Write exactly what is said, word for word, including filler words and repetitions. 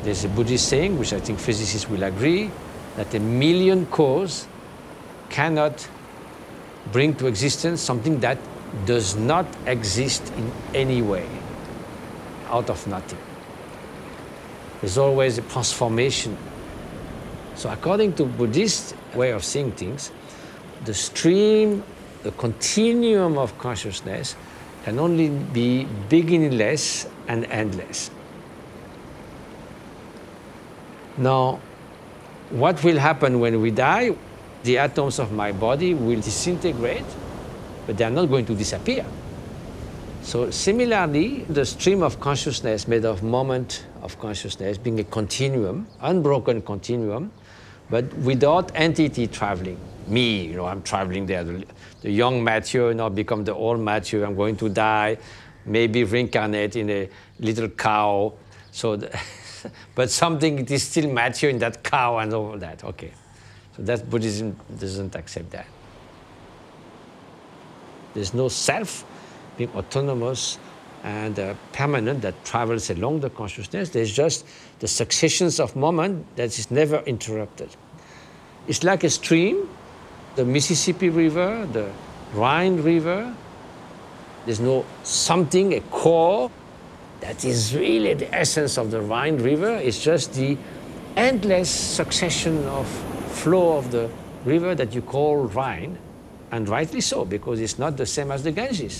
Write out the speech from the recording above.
There's a Buddhist saying, which I think physicists will agree, that a million causes cannot bring to existence something that does not exist in any way, out of nothing. There's always a transformation. So according to Buddhist way of seeing things, the stream, the continuum of consciousness can only be beginningless and endless. Now, what will happen when we die? The atoms of my body will disintegrate, but they are not going to disappear. So similarly, the stream of consciousness made of moment of consciousness being a continuum, unbroken continuum, but without entity traveling. Me, you know, I'm traveling there. The, the young Matthew, you know, become the old Matthew. I'm going to die, maybe reincarnate in a little cow. So, the but something, it is still Matthew in that cow and all that. Okay. So that Buddhism doesn't accept that. There's no self being autonomous and uh, permanent that travels along the consciousness. There's just the successions of moments that is never interrupted. It's like a stream, the Mississippi River, the Rhine River. There's no something, a core, that is really the essence of the Rhine River. It's just the endless succession of flow of the river that you call Rhine, and rightly so, because it's not the same as the Ganges.